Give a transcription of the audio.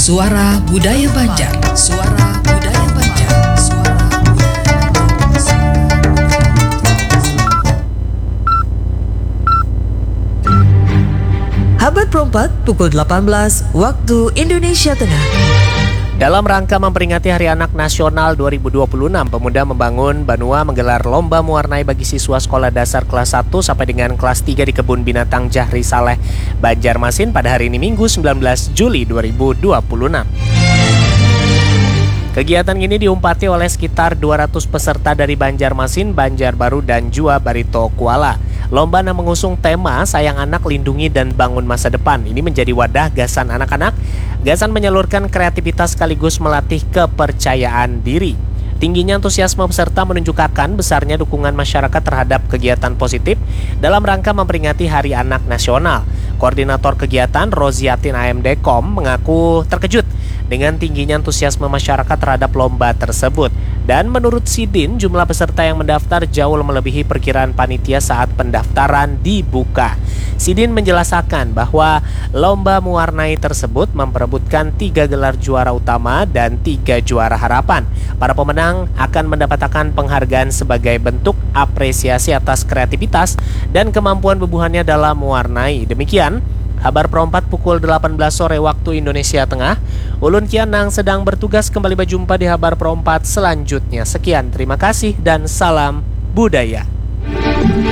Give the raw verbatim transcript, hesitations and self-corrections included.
Suara Budaya Banjar. Suara Budaya Banjar. Suara Budaya Banjar. Habar Perempat pukul delapan belas waktu Indonesia Tengah. Dalam rangka memperingati Hari Anak Nasional dua ribu dua puluh enam, Pemuda Membangun Banua menggelar lomba mewarnai bagi siswa sekolah dasar kelas satu sampai dengan kelas tiga di Kebun Binatang Jahri Saleh, Banjarmasin pada hari ini Minggu sembilan belas Juli dua ribu dua puluh enam. Kegiatan ini diumpati oleh sekitar dua ratus peserta dari Banjarmasin, Banjarbaru, dan Jua Barito Kuala. Lomba yang mengusung tema Sayang Anak, Lindungi dan Bangun Masa Depan ini menjadi wadah gasan anak-anak, gasan menyalurkan kreativitas sekaligus melatih kepercayaan diri. Tingginya antusiasme peserta menunjukkan besarnya dukungan masyarakat terhadap kegiatan positif dalam rangka memperingati Hari Anak Nasional. Koordinator kegiatan Roziatin A M D Kom mengaku terkejut dengan tingginya antusiasme masyarakat terhadap lomba tersebut. Dan menurut Sidin, jumlah peserta yang mendaftar jauh melebihi perkiraan panitia saat pendaftaran dibuka. Sidin menjelaskan bahwa lomba mewarnai tersebut memperebutkan tiga gelar juara utama dan tiga juara harapan. Para pemenang akan mendapatkan penghargaan sebagai bentuk apresiasi atas kreativitas dan kemampuan bubuhannya dalam mewarnai. Demikian Kabar Perempat pukul delapan belas sore waktu Indonesia Tengah. Ulun Kianang sedang bertugas, kembali berjumpa di Kabar Perempat selanjutnya. Sekian, terima kasih dan salam budaya.